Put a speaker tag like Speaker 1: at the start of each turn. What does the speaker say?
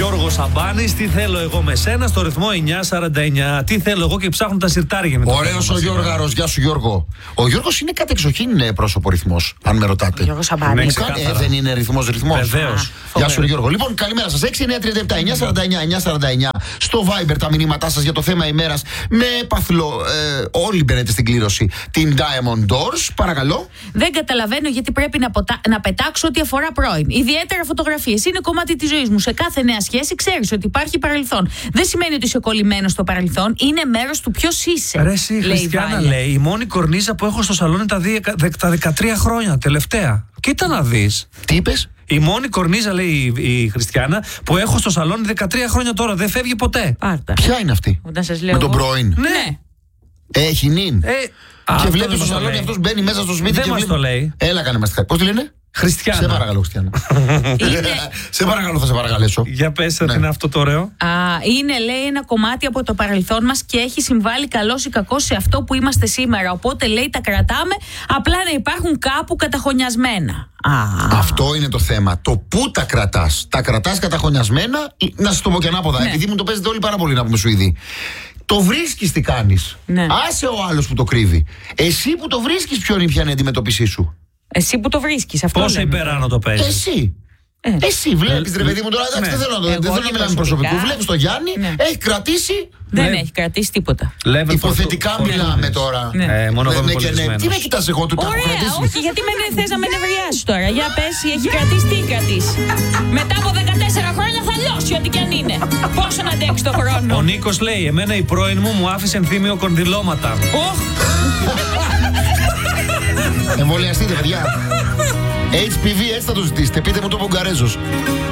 Speaker 1: Γιώργος Σαμπάνης, τι θέλω εγώ με σένα, στο ρυθμό 949. Τι θέλω εγώ και ψάχνουν τα σιρτάρια.
Speaker 2: Ωραίος ο Γιώργαρος, γεια σου Γιώργο. Ο Γιώργος είναι κατεξοχήν πρόσωπο ρυθμός, αν με ρωτάτε.
Speaker 3: Γιώργος Σαμπάνης.
Speaker 2: Δεν είναι ρυθμός.
Speaker 1: Βεβαίως.
Speaker 2: Γεια σου Γιώργο. Λοιπόν, καλημέρα σας. 6-9-37-949-949. Στο Viber τα μηνύματά σας για το θέμα ημέρας. Με παθλό, όλοι μπαίνετε στην κλήρωση. Την Diamond Doors, παρακαλώ.
Speaker 3: Δεν καταλαβαίνω γιατί πρέπει να πετάξω ό,τι αφορά πρώην. Ιδιαίτερα φωτογραφίες. Είναι κομμάτι της ζωής μου. Σε κάθε νέα σχέση ξέρεις ότι υπάρχει παρελθόν. Δεν σημαίνει ότι είσαι κολλημένος στο παρελθόν. Είναι μέρος του ποιος είσαι.
Speaker 1: Ρε εσύ, η Χριστιανά λέει, η μόνη κορνίζα που έχω στο σαλόνι τα 13 χρόνια τελευταία. Κοίτα να δεις.
Speaker 2: Τι είπες?
Speaker 1: Η μόνη κορνίζα, λέει η Χριστιανά, που έχω στο σαλόνι 13 χρόνια τώρα. Δεν φεύγει ποτέ.
Speaker 3: Πάρτα.
Speaker 2: Ποια είναι αυτή?
Speaker 3: Όταν σας λέω
Speaker 2: Με τον
Speaker 3: εγώ.
Speaker 2: πρώην.
Speaker 3: Ναι.
Speaker 2: Έχει νυν. Και βλέπει στο
Speaker 1: δεν
Speaker 2: σαλόνι
Speaker 1: λέει.
Speaker 2: αυτός μπαίνει μέσα στο σπίτι
Speaker 1: Δεν
Speaker 2: και
Speaker 1: μας
Speaker 2: βλέπει.
Speaker 1: το λέει.
Speaker 2: Έλα, κάνε μας τη χάρη. Πώς τη λένε?
Speaker 1: Χριστιανά.
Speaker 2: Σε παρακαλώ, Χριστιανά. Σε παρακαλώ, θα σε παρακαλέσω.
Speaker 1: Για πες, τι είναι αυτό το ωραίο.
Speaker 3: Είναι, λέει, ένα κομμάτι από το παρελθόν μας και έχει συμβάλει καλός ή κακός σε αυτό που είμαστε σήμερα. Οπότε, λέει, τα κρατάμε, απλά να υπάρχουν κάπου καταχωνιασμένα.
Speaker 2: Αυτό είναι το θέμα. Το πού τα κρατάς. Τα κρατάς καταχωνιασμένα, να σας το πω και ανάποδα,
Speaker 3: Ναι.
Speaker 2: επειδή μου το παίζετε όλοι πάρα πολύ να πούμε Σουηδοί. Το βρίσκεις τι κάνεις.
Speaker 3: Ναι.
Speaker 2: Άσε ο άλλος που το κρύβει. Εσύ που το βρίσκεις, ποια είναι η αντιμετώπιση σου?
Speaker 3: Εσύ που το βρίσκεις, αυτό
Speaker 1: Πόσο
Speaker 3: λέμε.
Speaker 1: υπεράνω το παίζεις.
Speaker 2: Εσύ. Εσύ βλέπεις, ρε παιδί μου, τώρα εντάξει, δεν θέλω να μιλάμε προσωπικού. Βλέπεις τον Γιάννη, έχει κρατήσει.
Speaker 3: Δεν έχει κρατήσει τίποτα.
Speaker 2: Υποθετικά μιλάμε τώρα.
Speaker 3: Ναι.
Speaker 1: Μόνο εγώ είμαι
Speaker 2: Ναι, και ναι.
Speaker 1: πολιτισμένος.
Speaker 2: Τι με κοιτάς εγώ, του τα έχω
Speaker 3: Ωραία,
Speaker 2: κρατήσει.
Speaker 3: όχι, γιατί θες να με νευριάσεις τώρα. Για πες, έχει κρατήσει, τι κρατήσει. Μετά από 14 χρόνια θα λιώσει ό,τι κι αν είναι. Πόσο να αντέξει το χρόνο.
Speaker 1: Ο Νίκος λέει, εμένα η πρώην μου άφησε ενθύμιο κονδυλώματα.
Speaker 2: Εμβολιαστείτε, παιδιά. HPV, έτσι θα το ζητήσετε. Πείτε μου το Μπουγγαρέζος.